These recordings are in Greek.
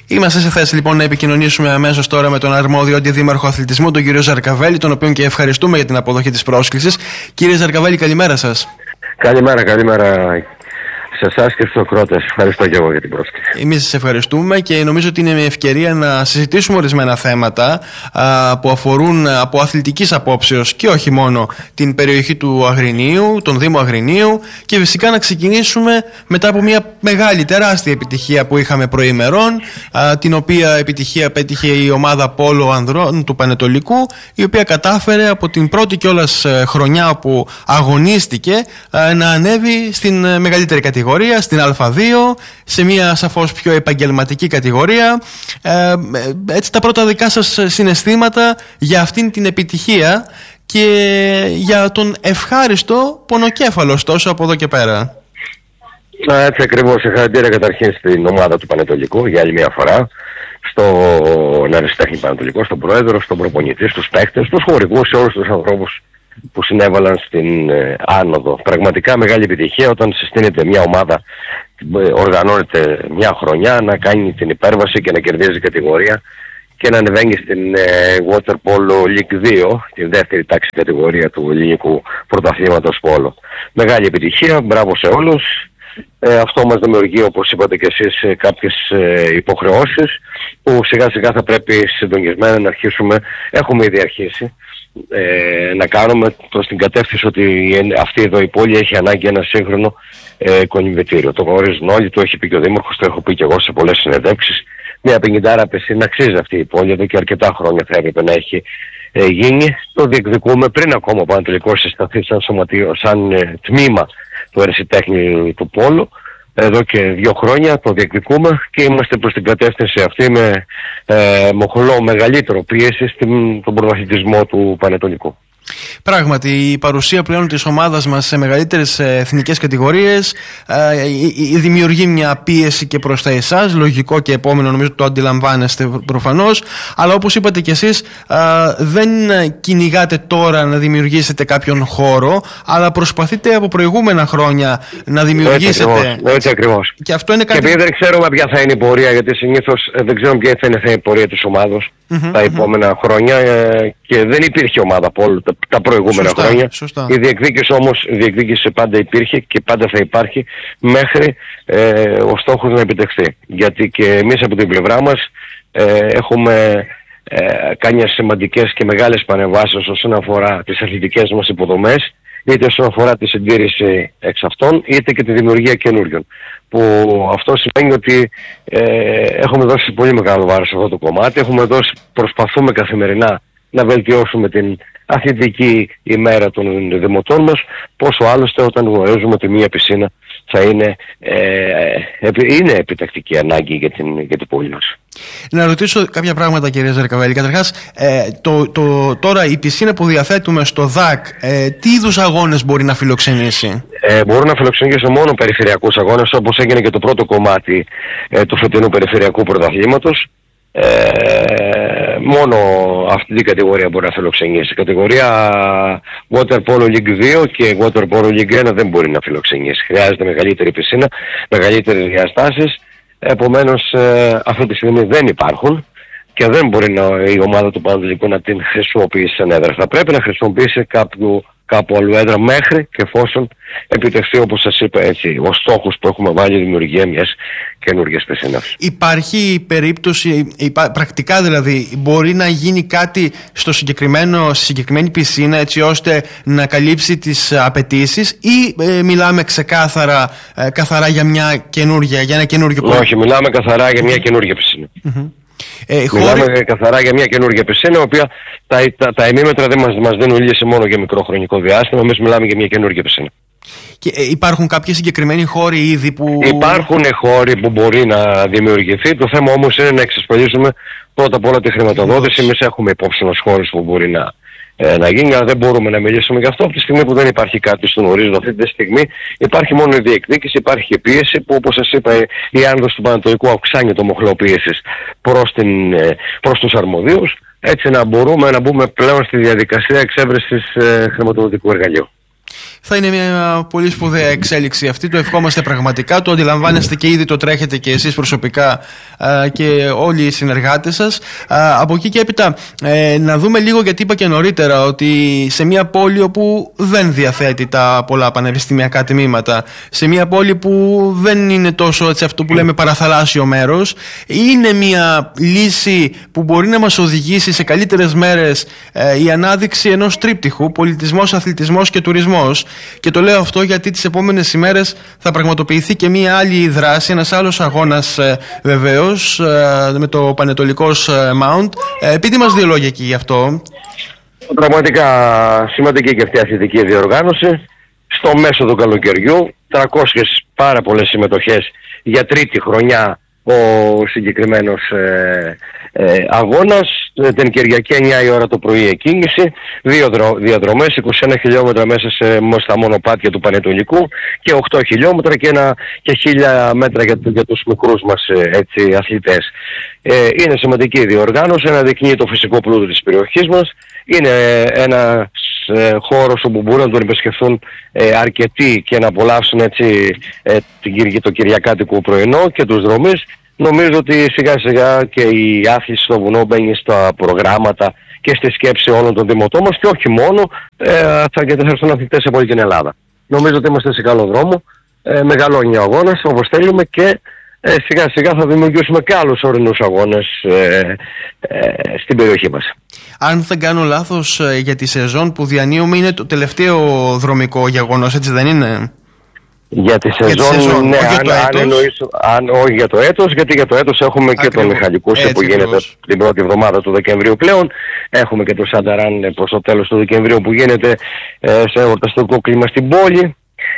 Είμαστε σε θέση λοιπόν να επικοινωνήσουμε αμέσως τώρα με τον αρμόδιο αντιδήμαρχο αθλητισμού, τον κύριο Ζαρκαβέλη, τον οποίον και ευχαριστούμε για την αποδοχή της πρόσκλησης. Κύριε Ζαρκαβέλη, καλημέρα σας. Καλημέρα σε εσάς και στους ακροατές. Ευχαριστώ και εγώ για την πρόσκληση. Εμείς σας ευχαριστούμε και νομίζω ότι είναι μια ευκαιρία να συζητήσουμε ορισμένα θέματα που αφορούν από αθλητικής απόψεως και όχι μόνο την περιοχή του Αγρινίου, τον Δήμο Αγρινίου, και φυσικά να ξεκινήσουμε μετά από μια μεγάλη, τεράστια επιτυχία που είχαμε προημερών, την οποία επιτυχία πέτυχε η ομάδα Πόλο Ανδρών του Πανετολικού, η οποία κατάφερε από την πρώτη κιόλας χρονιά που αγωνίστηκε να ανέβει στην μεγαλύτερη κατηγορία, στην Α2, σε μια σαφώς πιο επαγγελματική κατηγορία. Έτσι, τα πρώτα δικά σας συναισθήματα για αυτήν την επιτυχία και για τον ευχάριστο πονοκέφαλο ωστόσο από εδώ και πέρα. Έτσι ακριβώς. Συγχαρητήρια καταρχήν στην ομάδα του Πανετολικού για άλλη μια φορά, στον Αριστέχνη Πανετολικό, στον πρόεδρο, στον προπονητή, στους παίκτες, στους χορηγούς, σε όλους τους ανθρώπους που συνέβαλαν στην άνοδο. Πραγματικά μεγάλη επιτυχία όταν συστήνεται μια ομάδα, οργανώνεται μια χρονιά να κάνει την υπέρβαση και να κερδίζει κατηγορία και να ανεβαίνει στην Water Polo League 2, την δεύτερη τάξη κατηγορία του ελληνικού πρωταθλήματος πόλο. Μεγάλη επιτυχία, μπράβο σε όλους. Αυτό μας δημιουργεί, όπως είπατε και εσείς, κάποιες υποχρεώσεις που σιγά σιγά θα πρέπει συντονισμένα να αρχίσουμε, έχουμε ήδη αρχίσει να κάνουμε προς την κατεύθυνση ότι αυτή εδώ η πόλη έχει ανάγκη ένα σύγχρονο κολυμβητήριο. Το γνωρίζουν όλοι, το έχει πει και ο Δήμαρχος, το έχω πει και εγώ σε πολλές συνεντεύξεις. Μια 50 πεσίνα αξίζει αυτή η πόλη, εδώ και αρκετά χρόνια θα έπρεπε να έχει γίνει. Το διεκδικούμε πριν ακόμα ο Πανετολικός συσταθεί σαν σωματείο, σαν τμήμα του ερασιτέχνη του πόλου. Εδώ και 2 χρόνια το διεκδικούμε και είμαστε προς την κατεύθυνση αυτή με μοχλό μεγαλύτερο πίεση στον πρωταθλητισμό του Πανετολικού. Πράγματι, η παρουσία πλέον της ομάδας μας σε μεγαλύτερες εθνικές κατηγορίες δημιουργεί μια πίεση και προς τα εσάς, λογικό και επόμενο, νομίζω το αντιλαμβάνεστε προφανώς, αλλά όπως είπατε κι εσείς, δεν κυνηγάτε τώρα να δημιουργήσετε κάποιον χώρο, αλλά προσπαθείτε από προηγούμενα χρόνια να δημιουργήσετε. Έτσι ακριβώς. Και αυτό είναι κάτι... Και επειδή δεν ξέρουμε ποια θα είναι η πορεία, γιατί συνήθως δεν ξέρουμε ποια θα είναι η πορεία της ομάδος τα επόμενα χρόνια, και δεν υπήρχε ομάδα από όλου τα προηγούμενα χρόνια. Σωστά. Η διεκδίκηση πάντα υπήρχε και πάντα θα υπάρχει μέχρι ο στόχος να επιτευχθεί. Γιατί και εμείς από την πλευρά μας έχουμε κάνει σημαντικές και μεγάλες πανεμβάσεις όσον αφορά τις αθλητικές μας υποδομές, είτε όσον αφορά τη συντήρηση εξ αυτών, είτε και τη δημιουργία καινούριων. Που αυτό σημαίνει ότι έχουμε δώσει πολύ μεγάλο βάρος σε αυτό το κομμάτι, προσπαθούμε καθημερινά να βελτιώσουμε την αθλητική ημέρα των δημοτών μας, πόσο άλλωστε όταν γνωρίζουμε ότι μία πισίνα θα είναι επιτακτική ανάγκη για την πόλη μας. Να ρωτήσω κάποια πράγματα, κύριε Ζαρκαβέλη. Καταρχάς, τώρα η πισίνα που διαθέτουμε στο ΔΑΚ, τι είδους αγώνες μπορεί να φιλοξενήσει? Μπορεί να φιλοξενήσει μόνο περιφερειακούς αγώνες, όπως έγινε και το πρώτο κομμάτι του φετινού περιφερειακού πρωταθλήματος. Μόνο αυτή την κατηγορία μπορεί να φιλοξενήσει. Η κατηγορία Water Polo League 2 και Water Polo League 1 δεν μπορεί να φιλοξενήσει. Χρειάζεται μεγαλύτερη πισίνα, μεγαλύτερες διαστάσεις. Επομένως αυτή τη στιγμή δεν υπάρχουν και δεν μπορεί η ομάδα του Πανετολικού να την χρησιμοποιήσει σαν έδρα. Θα πρέπει να χρησιμοποιήσει κάπου αλλού έδρα μέχρι και εφόσον επιτευχθεί, όπως σας είπα, έτσι, ο στόχος που έχουμε βάλει, η δημιουργία μιας καινούργιας πισίνας. Υπάρχει περίπτωση, πρακτικά δηλαδή, μπορεί να γίνει κάτι στη συγκεκριμένη πισίνα έτσι ώστε να καλύψει τις απαιτήσεις, ή μιλάμε καθαρά για ένα καινούργιο project? Όχι, μιλάμε καθαρά για μια καινούργια πισίνα. Μιλάμε καθαρά για μια καινούργια πισίνα, η οποία τα ημίμετρα δεν μας δίνουν λύση μόνο για μικρό χρονικό διάστημα. Εμείς μιλάμε για μια καινούργια πισίνα. Και υπάρχουν κάποιοι συγκεκριμένοι χώροι ήδη που... Υπάρχουν χώροι που μπορεί να δημιουργηθεί. Το θέμα όμως είναι να εξασφαλίσουμε πρώτα απ' όλα τη χρηματοδότηση. Εμείς έχουμε υπόψη μας χώρες που μπορεί να γίνει, αλλά δεν μπορούμε να μιλήσουμε γι' αυτό από τη στιγμή που δεν υπάρχει κάτι στον ορίζοντα. Αυτή τη στιγμή υπάρχει μόνο η διεκδίκηση, υπάρχει και πίεση που, όπως σας είπα, η άνοδος του Πανετολικού αυξάνει το μοχλό πίεσης προς τους αρμοδίους, έτσι να μπορούμε να μπούμε πλέον στη διαδικασία εξέβρεσης χρηματοδοτικού εργαλείου. Θα είναι μια πολύ σπουδαία εξέλιξη αυτή, το ευχόμαστε πραγματικά, το αντιλαμβάνεστε και ήδη το τρέχετε και εσείς προσωπικά και όλοι οι συνεργάτες σας. Από εκεί και έπειτα να δούμε λίγο, γιατί είπα και νωρίτερα ότι σε μια πόλη όπου δεν διαθέτει τα πολλά πανεπιστημιακά τμήματα, σε μια πόλη που δεν είναι τόσο έτσι, αυτό που λέμε παραθαλάσσιο μέρος, είναι μια λύση που μπορεί να μας οδηγήσει σε καλύτερες μέρες η ανάδειξη ενός τρίπτυχου, πολιτισμός, αθλητισμός και τουρισμός. Και το λέω αυτό γιατί τις επόμενες ημέρες θα πραγματοποιηθεί και μία άλλη δράση, ένας άλλος αγώνας βεβαίως, με το Πανετολικός Mount. Πείτε μας δύο λόγια εκεί γι' αυτό. Πραγματικά σημαντική και αυτή η αθλητική διοργάνωση. Στο μέσο του καλοκαιριού, 300 πάρα πολλές συμμετοχές για τρίτη χρονιά ο συγκεκριμένος αγώνας. Την Κυριακή 9 η ώρα το πρωί εκκίνηση, 2 διαδρομές, 21 χιλιόμετρα μέσα στα μονοπάτια του Πανετολικού και 8 χιλιόμετρα και 1000 μέτρα για τους μικρούς μας αθλητές. Είναι σημαντική διοργάνωση, αναδεικνύει το φυσικό πλούτο της περιοχής μας. Είναι ένας χώρος όπου μπορούν να τον επισκεφθούν αρκετοί και να απολαύσουν το κυριακάτικο πρωινό και τους δρομείς. Νομίζω ότι σιγά σιγά και η άθληση στο βουνό μπαίνει στα προγράμματα και στη σκέψη όλων των δημοτών μας και όχι μόνο, θα εγκατασταθούν αθλητές από όλη την Ελλάδα. Νομίζω ότι είμαστε σε καλό δρόμο, μεγαλώνει ο αγώνας όπως θέλουμε και σιγά σιγά θα δημιουργήσουμε και άλλους ορεινούς αγώνες στην περιοχή μας. Αν δεν κάνω λάθος, για τη σεζόν που διανύουμε είναι το τελευταίο δρομικό γεγονός, έτσι δεν είναι? Για τη σεζόν, ναι, όχι για το έτος, γιατί για το έτος έχουμε και τον Μιχαλικούσιο που γίνεται την πρώτη εβδομάδα του Δεκεμβρίου πλέον. Έχουμε και το Σανταράν προς το τέλος του Δεκεμβρίου που γίνεται σε εορταστικό κλίμα στην πόλη.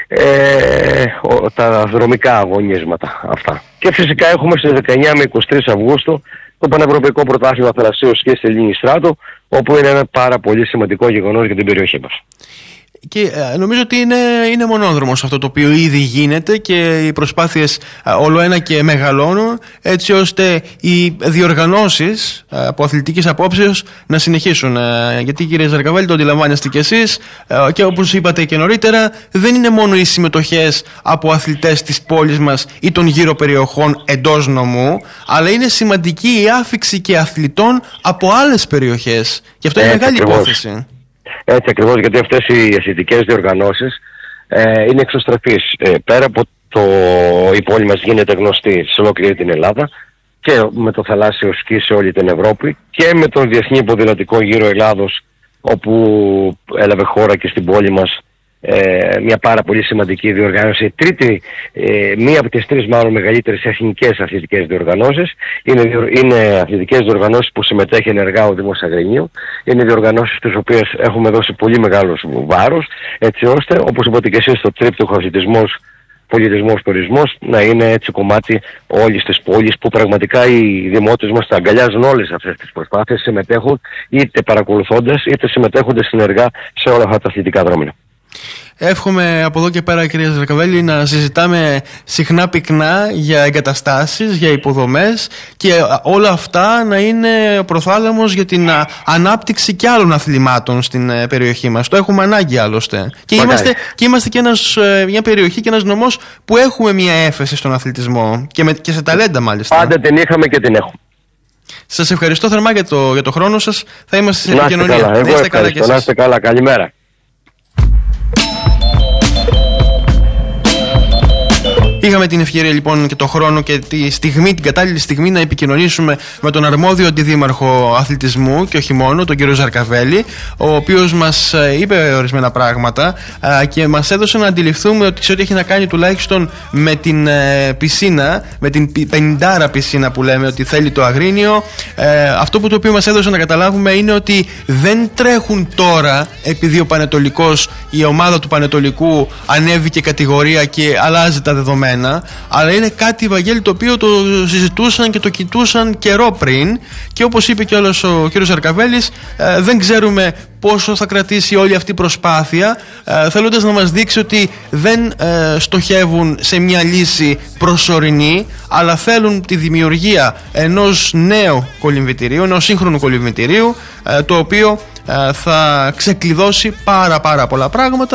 Τα δρομικά αγωνίσματα αυτά. Και φυσικά έχουμε στις 19 με 23 Αυγούστου το Πανευρωπαϊκό Πρωτάθλημα Θαλασσίου Σκι στη Λίνη Στράτο, όπου είναι ένα πάρα πολύ σημαντικό γεγονός για την περιοχή μας. Και νομίζω ότι είναι μονόδρομος αυτό το οποίο ήδη γίνεται και οι προσπάθειες όλο ένα και μεγαλώνουν, έτσι ώστε οι διοργανώσεις από αθλητικής απόψεως να συνεχίσουν. Γιατί, κύριε Ζαρκαβέλη, το αντιλαμβάνεστε κι εσείς και όπως είπατε και νωρίτερα, δεν είναι μόνο οι συμμετοχές από αθλητές της πόλης μας ή των γύρω περιοχών εντός νομού, αλλά είναι σημαντική η άφιξη και αθλητών από άλλες περιοχές. Και αυτό είναι μεγάλη υπόθεση. Έτσι ακριβώς, γιατί αυτές οι αθλητικές διοργανώσεις είναι εξωστρεφείς. Πέρα από η πόλη μας γίνεται γνωστή σε ολόκληρη την Ελλάδα και με το θαλάσσιο σκι σε όλη την Ευρώπη και με τον Διεθνή Ποδηλατικό Γύρο Ελλάδος, όπου έλαβε χώρα και στην πόλη μας μια πάρα πολύ σημαντική διοργάνωση. Τρίτη, μία από τις τρεις μάλλον μεγαλύτερες εθνικές αθλητικές διοργανώσεις. Είναι αθλητικές διοργανώσεις που συμμετέχει ενεργά ο Δήμος Αγρινίου. Είναι διοργανώσεις τις οποίες έχουμε δώσει πολύ μεγάλο βάρος, έτσι ώστε, όπως είπατε και εσείς, το τρίπτυχο αθλητισμός, πολιτισμός, τουρισμός να είναι έτσι κομμάτι όλης της πόλης, που πραγματικά οι δημότες μας τα αγκαλιάζουν όλες αυτές τις προσπάθειες, συμμετέχουν είτε παρακολουθώντας είτε συμμετέχοντας ενεργά σε όλα αυτά τα αθλητικά δρόμενα. Εύχομαι από εδώ και πέρα, κυρία Ζαρκαβέλη, να συζητάμε συχνά πυκνά για εγκαταστάσεις, για υποδομές και όλα αυτά να είναι προθάλαμος για την ανάπτυξη και άλλων αθλημάτων στην περιοχή μας. Το έχουμε ανάγκη άλλωστε. Και είμαστε και μια περιοχή και ένας νομός που έχουμε μια έφεση στον αθλητισμό και σε ταλέντα μάλιστα. Πάντα την είχαμε και την έχουμε. Σας ευχαριστώ θερμά για το χρόνο σας. Θα είμαστε σε επικοινωνία. Να είστε καλά. Καλημέρα. Είχαμε την ευκαιρία λοιπόν και το χρόνο και την κατάλληλη στιγμή να επικοινωνήσουμε με τον αρμόδιο αντιδήμαρχο αθλητισμού και όχι μόνο, τον κύριο Ζαρκαβέλη, ο οποίος μας είπε ορισμένα πράγματα και μας έδωσε να αντιληφθούμε ότι σε ό,τι έχει να κάνει τουλάχιστον με την πισίνα, με την 50 πισίνα που λέμε ότι θέλει το Αγρίνιο, αυτό που το οποίο μας έδωσε να καταλάβουμε είναι ότι δεν τρέχουν τώρα, επειδή ο Πανετολικός, η ομάδα του Πανετολικού ανέβηκε κατηγορία και αλλάζει τα δεδομένα, αλλά είναι κάτι, Βαγγέλη, το οποίο το συζητούσαν και το κοιτούσαν καιρό πριν και όπως είπε και όλος ο κύριος Ζαρκαβέλης, δεν ξέρουμε πόσο θα κρατήσει όλη αυτή η προσπάθεια, θέλοντας να μας δείξει ότι δεν στοχεύουν σε μια λύση προσωρινή, αλλά θέλουν τη δημιουργία ενός νέου κολυμβητηρίου, ενός σύγχρονου κολυμβητηρίου, το οποίο θα ξεκλειδώσει πάρα πολλά πράγματα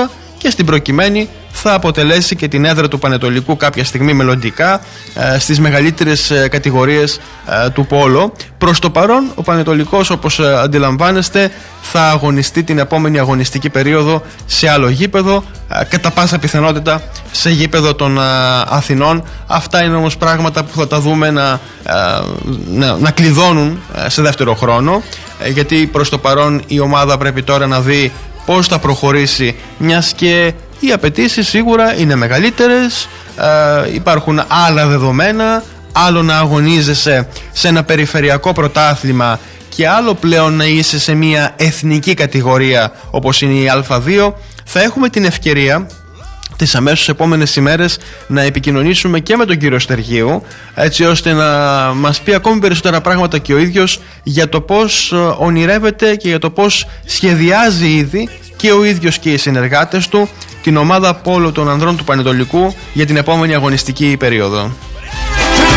και στην προκειμένη θα αποτελέσει και την έδρα του Πανετολικού κάποια στιγμή μελλοντικά στις μεγαλύτερες κατηγορίες του Πόλο. Προς το παρόν ο Πανετολικός, όπως αντιλαμβάνεστε, θα αγωνιστεί την επόμενη αγωνιστική περίοδο σε άλλο γήπεδο, κατά πάσα πιθανότητα σε γήπεδο των Αθηνών. Αυτά είναι όμως πράγματα που θα τα δούμε να κλειδώνουν σε δεύτερο χρόνο, γιατί προς το παρόν η ομάδα πρέπει τώρα να δει πώς θα προχωρήσει, μιας και οι απαιτήσεις σίγουρα είναι μεγαλύτερες, υπάρχουν άλλα δεδομένα, άλλο να αγωνίζεσαι σε ένα περιφερειακό πρωτάθλημα και άλλο πλέον να είσαι σε μια εθνική κατηγορία όπως είναι η Α2. Θα έχουμε την ευκαιρία τις αμέσως επόμενες ημέρες να επικοινωνήσουμε και με τον κύριο Στεργίου, έτσι ώστε να μας πει ακόμη περισσότερα πράγματα και ο ίδιος για το πώς ονειρεύεται και για το πώς σχεδιάζει ήδη και ο ίδιος και οι συνεργάτες του την ομάδα πόλο των ανδρών του Πανετολικού για την επόμενη αγωνιστική περίοδο.